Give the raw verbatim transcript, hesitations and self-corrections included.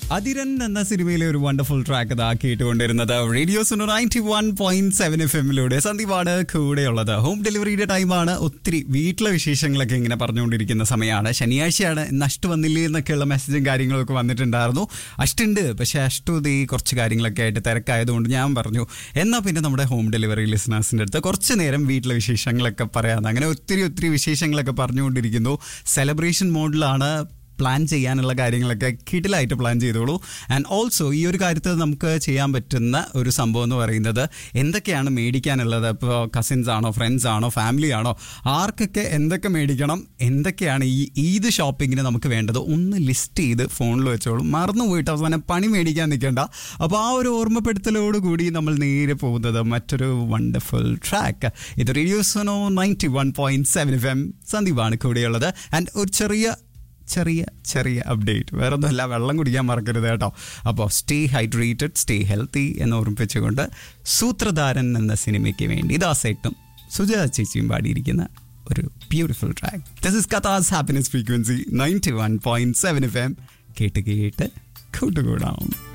അതിരൻ എന്ന സിനിമയിലെ ഒരു വണ്ടർഫുൾ ട്രാക്ക് ഇതാ കേട്ടുകൊണ്ടിരുന്നത് radio Suno ninety one point seven F എമ്മിലൂടെ സന്ദീപാണ് കൂടെയുള്ളത്. ഹോം ഡെലിവറിയുടെ ടൈമാണ്. ഒത്തിരി വീട്ടിലെ വിശേഷങ്ങളൊക്കെ ഇങ്ങനെ പറഞ്ഞുകൊണ്ടിരിക്കുന്ന സമയമാണ്. ശനിയാഴ്ചയാണ്. ഇന്ന് അഷ്ടു വന്നില്ലേ എന്നൊക്കെയുള്ള മെസ്സേജും കാര്യങ്ങളൊക്കെ വന്നിട്ടുണ്ടായിരുന്നു. അഷ്ടുണ്ട്, പക്ഷേ അഷ്ടു ദേ കുറച്ച് കാര്യങ്ങളൊക്കെ ആയിട്ട് തിരക്കായതുകൊണ്ട് ഞാൻ പറഞ്ഞു എന്നാൽ പിന്നെ നമ്മുടെ ഹോം ഡെലിവറി ലിസണേഴ്സിൻ്റെ അടുത്ത് കുറച്ച് നേരം വീട്ടിലെ വിശേഷങ്ങളൊക്കെ പറയാമെന്ന്. അങ്ങനെ ഒത്തിരി ഒത്തിരി വിശേഷങ്ങളൊക്കെ പറഞ്ഞുകൊണ്ടിരിക്കുന്നു. സെലിബ്രേഷൻ മോഡിലാണ്. പ്ലാൻ ചെയ്യാനുള്ള കാര്യങ്ങളൊക്കെ കിടിലായിട്ട് പ്ലാൻ ചെയ്തോളൂ. ആൻഡ് ഓൾസോ ഈ ഒരു കാര്യത്തിൽ നമുക്ക് ചെയ്യാൻ പറ്റുന്ന ഒരു സംഭവം എന്ന് പറയുന്നത് എന്തൊക്കെയാണ് മേടിക്കാനുള്ളത്. ഇപ്പോൾ കസിൻസ് ആണോ, ഫ്രണ്ട്സ് ആണോ, ഫാമിലി ആണോ, ആർക്കൊക്കെ എന്തൊക്കെ മേടിക്കണം, എന്തൊക്കെയാണ് ഈ ഈദ് ഷോപ്പിങ്ങിന് നമുക്ക് വേണ്ടത് ഒന്ന് ലിസ്റ്റ് ചെയ്ത് ഫോണിൽ വെച്ചോളും. മറന്നു പോയിട്ട് അവസാനം പണി മേടിക്കാൻ നിൽക്കേണ്ട. അപ്പോൾ ആ ഒരു ഓർമ്മപ്പെടുത്തലോടുകൂടി നമ്മൾ നേരെ പോകുന്നത് മറ്റൊരു വണ്ടർഫുൾ ട്രാക്ക്. ഇത് radio Suno ninety one point seven F M. സന്ദീപാണ് കൂടെയുള്ളത്. ആൻഡ് ഒരു ചെറിയ ചെറിയ ചെറിയ അപ്ഡേറ്റ്, വേറെ ഒന്നുമല്ല, വെള്ളം കുടിക്കാൻ മറക്കരുത് കേട്ടോ. അപ്പോൾ സ്റ്റേ ഹൈഡ്രേറ്റഡ്, സ്റ്റേ ഹെൽത്തി എന്ന് ഓർമ്മിപ്പിച്ചുകൊണ്ട് സൂത്രധാരൻ എന്ന സിനിമയ്ക്ക് വേണ്ടി ദാസേട്ടും സുജാത ചേച്ചിയും പാടിയിരിക്കുന്ന ഒരു beautiful track. This is കഥാസ് happiness frequency ninety one point seven F M. കേട്ട് കേട്ട് കൂട്ടുകൂടാം.